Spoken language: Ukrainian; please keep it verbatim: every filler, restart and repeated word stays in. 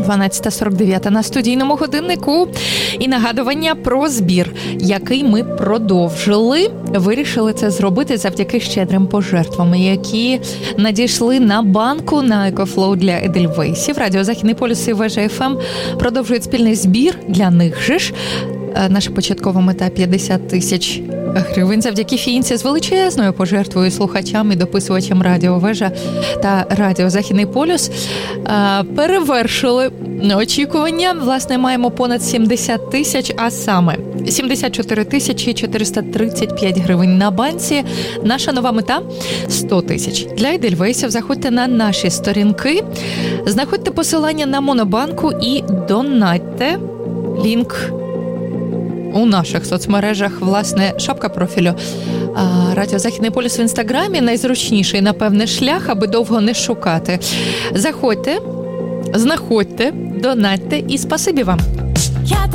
дванадцята сорок дев'ять на студійному годиннику. І нагадування про збір, який ми продовжили. Вирішили це зробити завдяки щедрим пожертвам, які надійшли на банку на EcoFlow для Едельвейсів. Радіо Західний полюс і Вежа еф ем продовжують спільний збір для них же ж. Наша початкова мета п'ятдесят тисяч гривень завдяки фінці з величезною пожертвою слухачам і дописувачам Радіо Вежа та Радіо Західний полюс перевершили очікування. Власне, маємо понад сімдесят тисяч, а саме сімдесят чотири тисячі чотириста тридцять п'ять гривень на банці. Наша нова мета – сто тисяч. Для Едельвейсів заходьте на наші сторінки, знаходьте посилання на Монобанку і донатьте. Лінк у наших соцмережах, власне, шапка профілю Радіо Західний полюс в Інстаграмі. Найзручніший, напевне, шлях, аби довго не шукати. Заходьте, знаходьте, донатьте і спасибі вам.